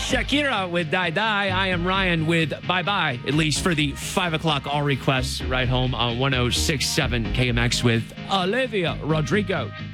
Shakira with Die Die. I am Ryan with Bye Bye, at least for the 5 o'clock all requests right home on 106.7 KMX with Olivia Rodrigo.